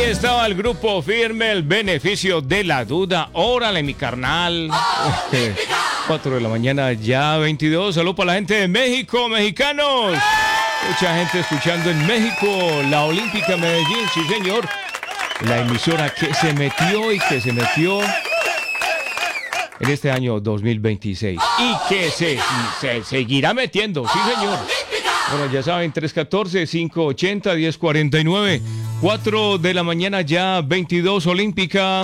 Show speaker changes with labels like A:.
A: estaba el grupo firme, el beneficio de la duda. Órale, mi carnal. 4 de la mañana, ya 22. Saludos para la gente de México, mexicanos. Mucha gente escuchando en México, la Olímpica Medellín, sí señor. La emisora que se metió en este año 2026 y que se seguirá metiendo, sí señor. Bueno, ya saben, 314-580-1049, 4 de la mañana ya 22, Olímpica.